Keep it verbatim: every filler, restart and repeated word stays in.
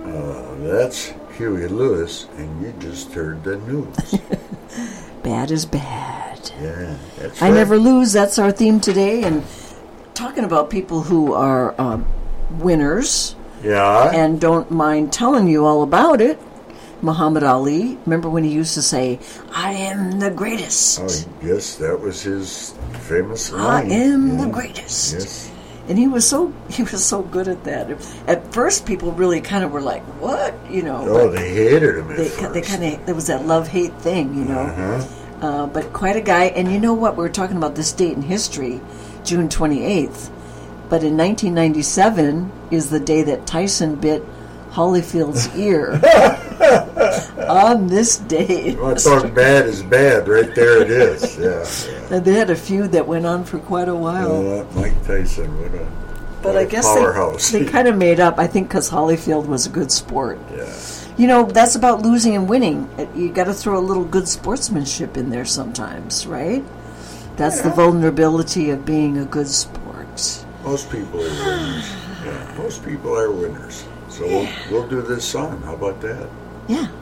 Uh, that's Huey Lewis, and you just heard the news. Bad is bad. Yeah, that's I right. never lose. That's our theme today. And talking about people who are uh, winners Yeah. and don't mind telling you all about it. Muhammad Ali, remember when he used to say, I am the greatest. Oh, yes, that was his famous I line. am yeah. the greatest. Yes. And he was so he was so good at that. At first, people really kind of were like, "What?" You know. Oh, but they hated him at they first. they kind of there was that love hate thing, you know. Uh-huh. Uh, but quite a guy. And you know what? We were talking about this date in history, June twenty eighth. But in nineteen ninety seven is the day that Tyson bit Holyfield's ear. On this day. Well, I thought bad is bad. Right there it is. Yeah. yeah. And they had a feud that went on for quite a while. Uh, Mike Tyson, what a, But what I a guess powerhouse. they, they kind of made up, I think, because Holyfield was a good sport. Yeah. You know, that's about losing and winning. You got to throw a little good sportsmanship in there sometimes, right? That's Yeah. the vulnerability of being a good sport. Most people are winners. Yeah, most people are winners. So we'll, we'll do this song. How about that? Yeah.